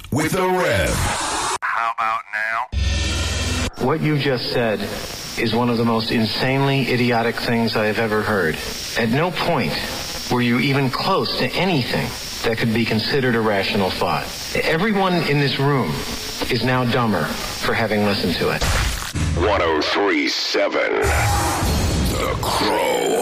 with the Rev. How about now? What you just said is one of the most insanely idiotic things I have ever heard. At no point were you even close to anything that could be considered a rational thought. Everyone in this room is now dumber for having listened to it. 1037 The Crow.